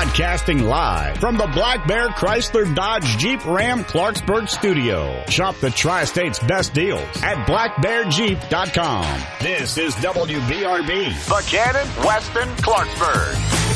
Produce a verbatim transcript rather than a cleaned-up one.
Broadcasting live from the Black Bear Chrysler Dodge Jeep Ram Clarksburg studio. Shop the Tri-State's best deals at black bear jeep dot com. This is W B R B, Buchanan, Weston, Clarksburg.